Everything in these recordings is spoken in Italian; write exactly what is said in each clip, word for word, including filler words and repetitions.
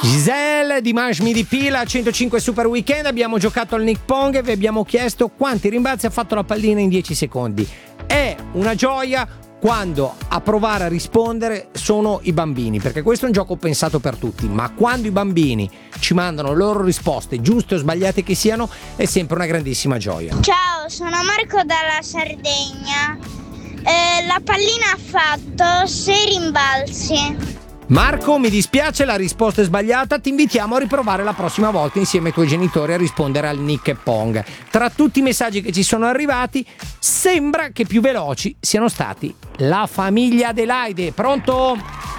Giselle di Manche Midi Pila centocinque Super Weekend. Abbiamo giocato al Nick Pong e vi abbiamo chiesto quanti rimbalzi ha fatto la pallina in dieci secondi. È una gioia quando a provare a rispondere sono i bambini, perché questo è un gioco pensato per tutti, ma quando i bambini ci mandano le loro risposte, giuste o sbagliate che siano, è sempre una grandissima gioia. Ciao, sono Marco dalla Sardegna. Eh, la pallina ha fatto sei rimbalzi. Marco, mi dispiace, la risposta è sbagliata. Ti invitiamo a riprovare la prossima volta insieme ai tuoi genitori a rispondere al Nick Pong. Tra tutti i messaggi che ci sono arrivati, sembra che più veloci siano stati la famiglia Adelaide. Pronto?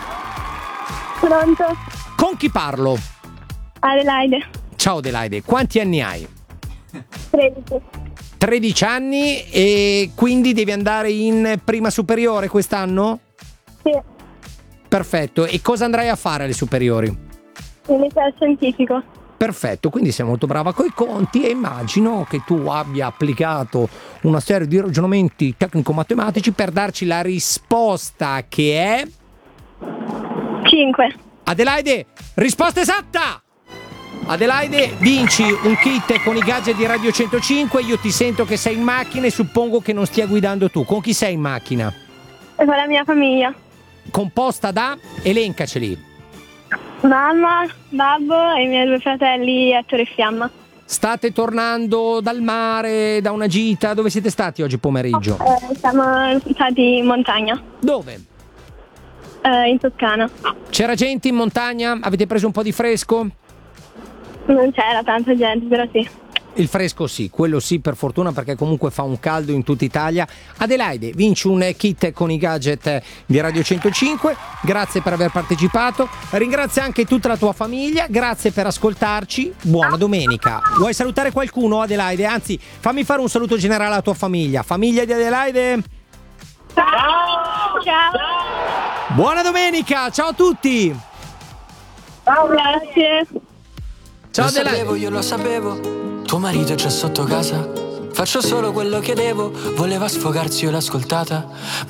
Pronto? Con chi parlo? Adelaide. Ciao Adelaide, quanti anni hai? tredici. tredici anni e quindi devi andare in prima superiore quest'anno? Sì. Perfetto, e cosa andrai a fare alle superiori? Il liceo scientifico. Perfetto, quindi sei molto brava coi conti e immagino che tu abbia applicato una serie di ragionamenti tecnico-matematici per darci la risposta che è... cinque. Adelaide, risposta esatta! Adelaide, vinci un kit con i gadget di Radio centocinque. Io ti sento che sei in macchina e suppongo che non stia guidando tu. Con chi sei in macchina? E con la mia famiglia. Composta da? Elencaceli. Mamma, babbo e i miei due fratelli Ettore e Fiamma. State tornando dal mare, da una gita? Dove siete stati oggi pomeriggio? Eh, siamo stati in montagna. Dove? Eh, in Toscana. C'era gente in montagna? Avete preso un po' di fresco? Non c'era tanta gente, però sì. Il fresco sì, quello sì per fortuna, perché comunque fa un caldo in tutta Italia. Adelaide, vinci un kit con i gadget di Radio centocinque, grazie per aver partecipato, ringrazio anche tutta la tua famiglia, grazie per ascoltarci, buona domenica. Vuoi salutare qualcuno Adelaide? Anzi, fammi fare un saluto generale alla tua famiglia. Famiglia di Adelaide? Ciao! Ciao! Buona domenica, ciao a tutti! Ciao, grazie! Ciao lo Adelaide! Sapevo, io lo sapevo. Tuo marito è già sotto casa. Faccio solo quello che devo. Voleva sfogarsi, io l'ho ascoltata,